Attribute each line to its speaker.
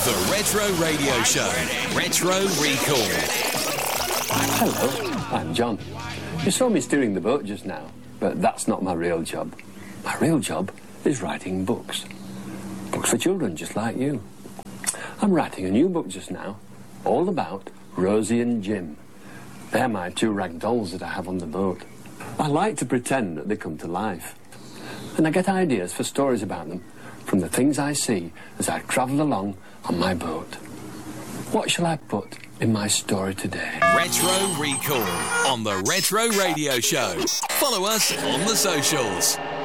Speaker 1: The Retro Radio Show. Retro Recall.
Speaker 2: Hello, I'm John. You saw me steering the boat just now, but that's not my real job. My real job is writing books. Books for children, just like you. I'm writing a new book just now, all about Rosie and Jim. They're my two rag dolls that I have on the boat. I like to pretend that they come to life. And I get ideas for stories about them from the things I see as I travel along on my boat. What shall I put in my story today?
Speaker 1: Retro Recall on the Retro Radio Show. Follow us on the socials.